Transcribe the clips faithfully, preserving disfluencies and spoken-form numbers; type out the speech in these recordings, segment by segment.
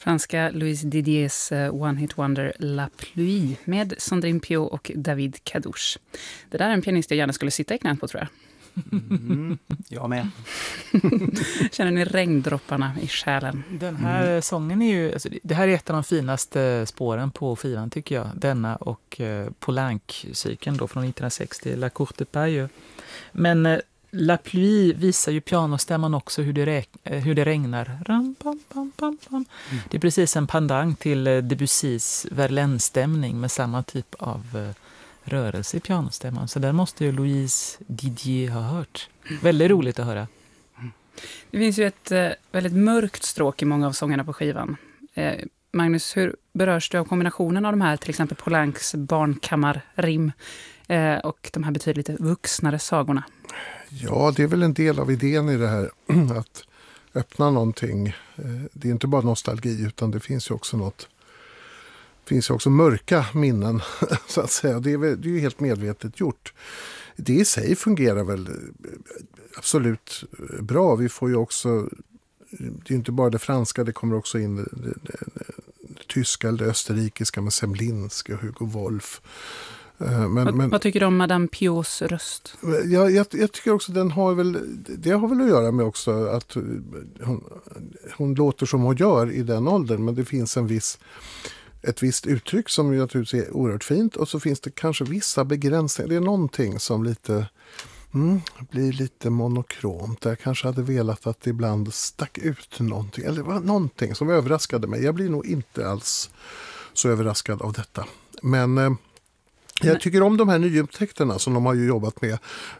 Franska Louis Didiers One Hit Wonder La Pluie med Sandrine Piau och David Kadouche. Det där är en pianist jag gärna skulle sitta i knät på, tror jag. Mm, jag med. Känner ni regndropparna i själen? Den här mm. sången är ju, alltså, det här är ett av de finaste spåren på skivan tycker jag. Denna och eh, Poulenc-cykeln då från nittonhundrasextio, La Courte Paille. Men eh, La Pluie visar ju pianostämman också hur det, räk- hur det regnar. Ram, pam, pam, pam, pam. Mm. Det är precis en pendang till eh, Debussys Verlaine-stämning med samma typ av eh, rörelse i pianostämman. Så där måste ju Louise Didier ha hört. Väldigt roligt att höra. Det finns ju ett eh, väldigt mörkt stråk i många av sångerna på skivan. Eh, Magnus, hur berörs du av kombinationen av de här, till exempel Poulencs barnkammarrim eh, och de här betydligt vuxnare sagorna? Ja, det är väl en del av idén i det här att öppna någonting. Eh, det är inte bara nostalgi utan det finns ju också något finns ju också mörka minnen så att säga. Det är, väl, det är ju helt medvetet gjort. Det i sig fungerar väl absolut bra. Vi får ju också, det är inte bara det franska, det kommer också in det, det, det, det tyska eller det österrikiska med Semlinski och Hugo Wolf. Men, vad, men, vad tycker du om Madame Piaus röst? Jag, jag, jag tycker också den har väl, det har väl att göra med också att hon, hon låter som hon gör i den åldern, men det finns en viss ett visst uttryck som ju naturligtvis är oerhört fint, och så finns det kanske vissa begränsningar. Det är någonting som lite mm, blir lite monokromt. Jag kanske hade velat att det ibland stack ut någonting, eller var någonting som överraskade mig. Jag blir nog inte alls så överraskad av detta. Men eh, jag tycker om de här nyupptäckterna som de har ju jobbat med.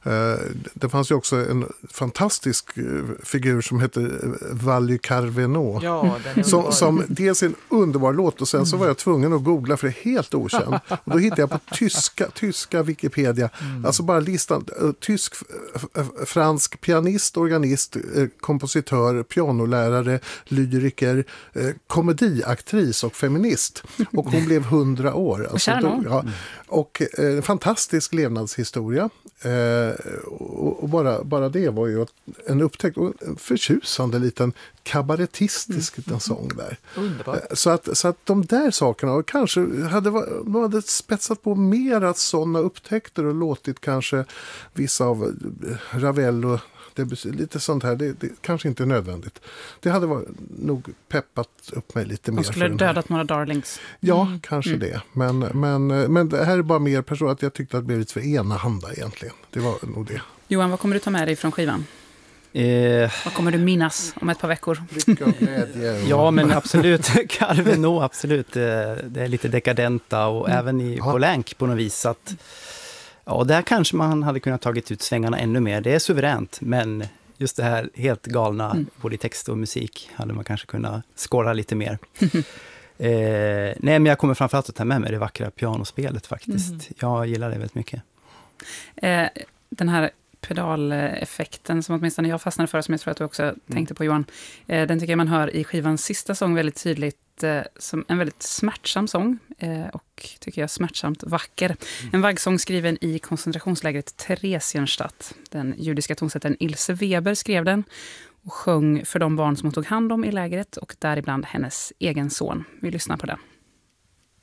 Det fanns ju också en fantastisk figur som heter Vally Carvenot. Ja, som, som dels är en underbar låt, och sen så var jag tvungen att googla för det är helt okänd. Och då hittade jag på tyska, tyska Wikipedia, mm. alltså bara listan, tysk, fransk pianist, organist, kompositör, pianolärare, lyriker, komediaktris och feminist. Och hon blev hundra år. Alltså, då, ja, och en eh, fantastisk levnadshistoria. Eh, och och bara, bara det var ju en upptäckt och en förtjusande liten kabarettistisk mm. sång där. Underbart. Eh, så, att, så att de där sakerna, och kanske hade, de hade spetsat på mera sådana upptäckter och låtit kanske vissa av Ravel och det, lite sånt här, det, det kanske inte är nödvändigt. Det hade varit, nog peppat upp mig lite mer. De skulle dödat några darlings. Ja, mm. kanske mm. det. Men, men, men det här är bara mer person att jag tyckte att det blev lite för enahanda egentligen. Det var nog det. Johan, vad kommer du ta med dig från skivan? Eh, vad kommer du minnas om ett par veckor? Lycka och glädje. Ja, men absolut. Carvenot, absolut. Det är lite dekadenta och mm. även i ja. Poulenc på något vis att ja, där kanske man hade kunnat tagit ut svängarna ännu mer. Det är suveränt, men just det här helt galna, mm. både i text och musik, hade man kanske kunnat skåra lite mer. eh, nej, men jag kommer framförallt att ta med mig det vackra pianospelet faktiskt. Mm. Jag gillar det väldigt mycket. Eh, den här pedaleffekten som åtminstone jag fastnade för, som jag tror att du också mm. tänkte på, Johan, eh, den tycker jag man hör i skivans sista sång väldigt tydligt, som en väldigt smärtsam sång och tycker jag smärtsamt vacker. Mm. En vaggsång skriven i koncentrationslägret Theresienstadt. Den judiska tonsättaren Ilse Weber skrev den och sjöng för de barn som hon tog hand om i lägret och däribland hennes egen son. Vi lyssnar på den.